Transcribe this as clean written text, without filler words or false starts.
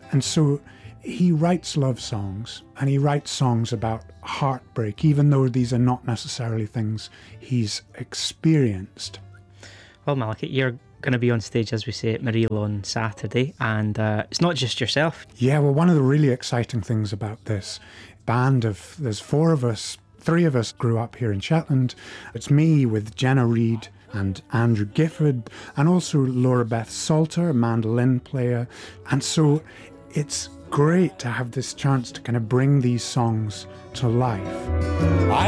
And so he writes love songs, and he writes songs about heartbreak, even though these are not necessarily things he's experienced. Well, Malachy, you're going to be on stage, as we say, at Mareel on Saturday, and it's not just yourself. Yeah, well, one of the really exciting things about this band there's 4 of us, 3 of us grew up here in Shetland. It's me with Jenna Reid and Andrew Gifford, and also Laura Beth Salter, a mandolin player. And so it's great to have this chance to kind of bring these songs to life.